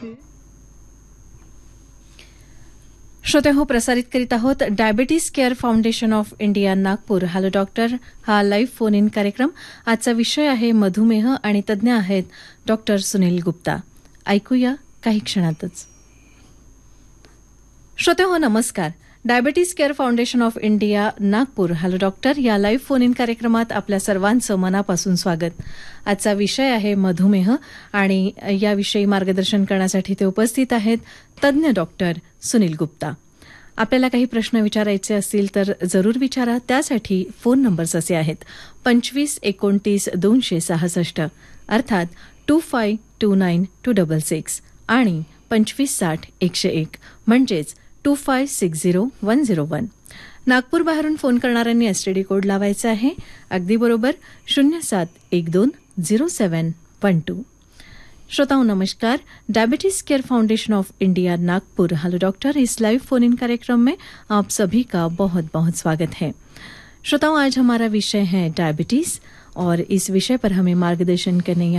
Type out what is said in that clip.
श्रोते हो, प्रसारित करीत आहोत diabetes care foundation of India Nagpur hello doctor हा लाईव्ह फोन इन कार्यक्रम. आजचा विषय आहे मधुमेह आणि तज्ज्ञ आहेत डॉक्टर सुनील गुप्ता. ऐकूया काही क्षणातच. श्रोते हो, नमस्कार. Diabetes care foundation of India Nagpur hello doctor या लाईव्ह फोन इन कार्यक्रमात आपल्या सर्वांचं मनापासून स्वागत. आजचा विषय आहे मधुमेह आणि याविषयी मार्गदर्शन करण्यासाठी ते उपस्थित आहेत तज्ज्ञ डॉक्टर सुनील गुप्ता. आपल्याला काही प्रश्न विचारायचे असतील तर जरूर विचारा. त्यासाठी फोन नंबर्स असे आहेत 2529 अर्थात 2529 आणि 2560 म्हणजेच 2560 नागपूर बाहेरून फोन करणाऱ्यांनी एसटीडी कोड लावायचा आहे. अगदी बरोबर 07120712. श्रोताओं नमस्कार. Diabetes care foundation of India Nagpur hello doctor is live phone in कार्यक्रम में आप सभी का बहुत बहुत स्वागत है. श्रोताओं, आज हमारा विषय है डायबिटीज और इस विषय पर हमें मार्गदर्शन करने